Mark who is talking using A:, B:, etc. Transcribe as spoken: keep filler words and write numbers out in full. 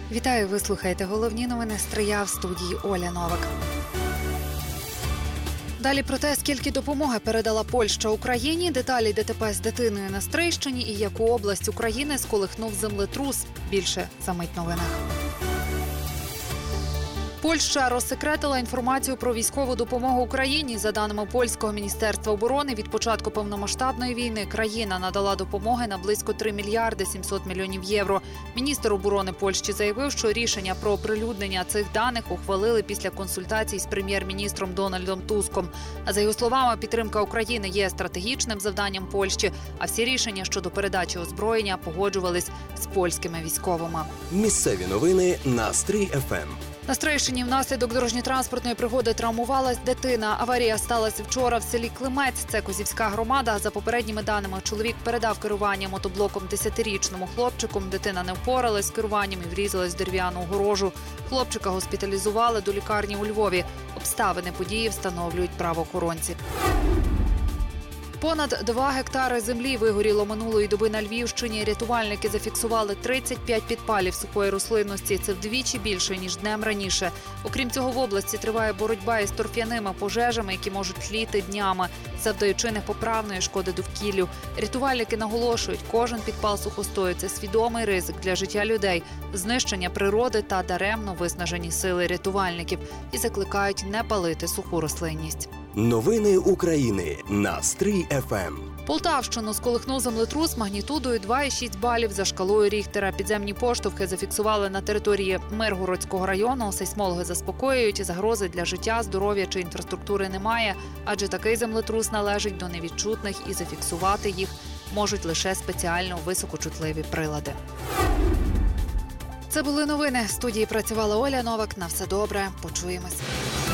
A: Вітаю, ви слухаєте головні новини Стрия, в студії Оля Новак. Далі про те, скільки допомоги передала Польща Україні, деталі ДТП з дитиною на Стрийщині і яку область України сколихнув землетрус. Більше за мить в новинах. Польща розсекретила інформацію про військову допомогу Україні. За даними Польського міністерства оборони, від початку повномасштабної війни країна надала допомоги на близько три мільярди сімсот мільйонів євро. Міністр оборони Польщі заявив, що рішення про оприлюднення цих даних ухвалили після консультацій з прем'єр-міністром Дональдом Туском. А за його словами, підтримка України є стратегічним завданням Польщі, а всі рішення щодо передачі озброєння погоджувались з польськими військовими.
B: Місцеві новини на Стрий еф ем.
A: На Стрийщині внаслідок дорожньо-транспортної пригоди травмувалась дитина. Аварія сталася вчора в селі Климець. Це Козівська громада. За попередніми даними, чоловік передав керування мотоблоком десятирічному хлопчику. Дитина не впоралась з керуванням і врізалась в дерев'яну огорожу. Хлопчика госпіталізували до лікарні у Львові. Обставини події встановлюють правоохоронці. Понад два гектари землі вигоріло минулої доби на Львівщині. Рятувальники зафіксували тридцять п'ять підпалів сухої рослинності. Це вдвічі більше, ніж днем раніше. Окрім цього, в області триває боротьба із торф'яними пожежами, які можуть тліти днями, завдаючи непоправної шкоди довкіллю. Рятувальники наголошують, кожен підпал сухостою – це свідомий ризик для життя людей, знищення природи та даремно виснажені сили рятувальників. І закликають не палити суху рослинність.
B: Новини України на Стрий еф ем.
A: Полтавщину сколихнув землетрус магнітудою два і шість балів за шкалою Ріхтера. Підземні поштовхи зафіксували на території Миргородського району. Сейсмологи заспокоюють, загрози для життя, здоров'я чи інфраструктури немає, адже такий землетрус належить до невідчутних і зафіксувати їх можуть лише спеціально високочутливі прилади. Це були новини. В студії працювала Оля Новак. На все добре. Почуємось.